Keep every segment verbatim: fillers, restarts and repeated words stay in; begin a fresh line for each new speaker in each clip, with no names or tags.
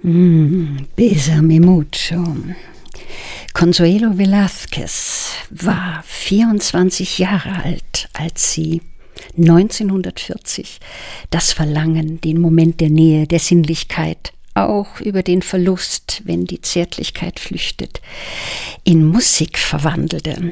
Mm, Bésame mucho. Consuelo Velázquez war vierundzwanzig Jahre alt, als sie neunzehnhundertvierzig das Verlangen, den Moment der Nähe, der Sinnlichkeit, auch über den Verlust, wenn die Zärtlichkeit flüchtet, in Musik verwandelte.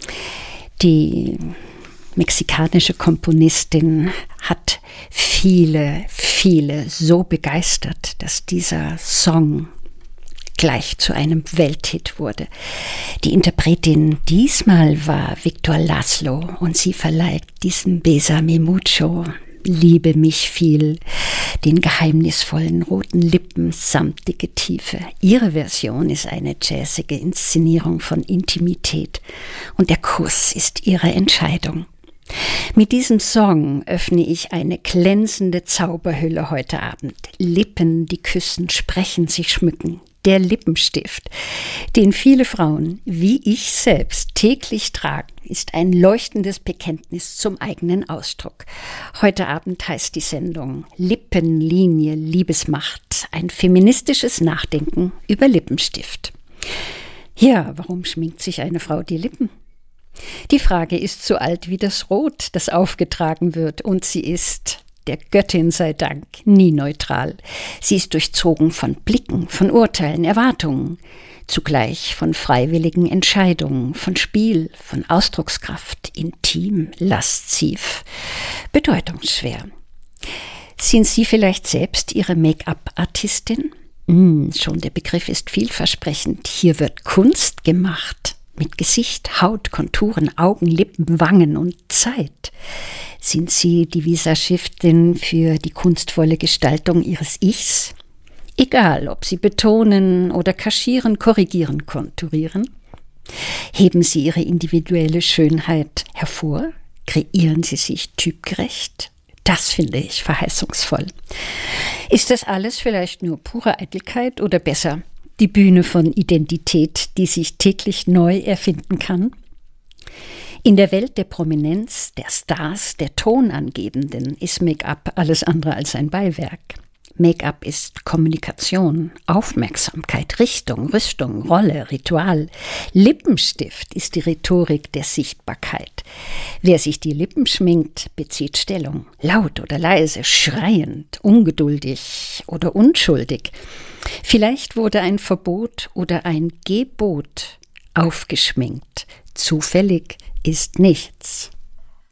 Die mexikanische Komponistin hat viele, viele so begeistert, dass dieser Song gleich zu einem Welthit wurde. Die Interpretin diesmal war Victor Laszlo und sie verleiht diesem Bésame mucho, liebe mich viel, den geheimnisvollen roten Lippen samtige Tiefe. Ihre Version ist eine jazzige Inszenierung von Intimität und der Kuss ist ihre Entscheidung. Mit diesem Song öffne ich eine glänzende Zauberhülle heute Abend. Lippen, die küssen, sprechen, sich schmücken. Der Lippenstift, den viele Frauen, wie ich selbst, täglich tragen, ist ein leuchtendes Bekenntnis zum eigenen Ausdruck. Heute Abend heißt die Sendung Lippenlinie, Liebesmacht, ein feministisches Nachdenken über Lippenstift. Ja, warum schminkt sich eine Frau die Lippen? Die Frage ist so alt wie das Rot, das aufgetragen wird, und sie ist, der Göttin sei Dank, nie neutral. Sie ist durchzogen von Blicken, von Urteilen, Erwartungen, zugleich von freiwilligen Entscheidungen, von Spiel, von Ausdruckskraft, intim, lasziv, bedeutungsschwer. Sind Sie vielleicht selbst Ihre Make-up-Artistin? Hm, schon der Begriff ist vielversprechend. Hier wird Kunst gemacht. Mit Gesicht, Haut, Konturen, Augen, Lippen, Wangen und Zeit. Sind Sie die Visagistin für die kunstvolle Gestaltung Ihres Ichs? Egal, ob Sie betonen oder kaschieren, korrigieren, konturieren. Heben Sie Ihre individuelle Schönheit hervor? Kreieren Sie sich typgerecht? Das finde ich verheißungsvoll. Ist das alles vielleicht nur pure Eitelkeit oder besser die Bühne von Identität, die sich täglich neu erfinden kann? In der Welt der Prominenz, der Stars, der Tonangebenden ist Make-up alles andere als ein Beiwerk. Make-up ist Kommunikation, Aufmerksamkeit, Richtung, Rüstung, Rolle, Ritual. Lippenstift ist die Rhetorik der Sichtbarkeit. Wer sich die Lippen schminkt, bezieht Stellung. Laut oder leise, schreiend, ungeduldig oder unschuldig. Vielleicht wurde ein Verbot oder ein Gebot aufgeschminkt. Zufällig ist nichts.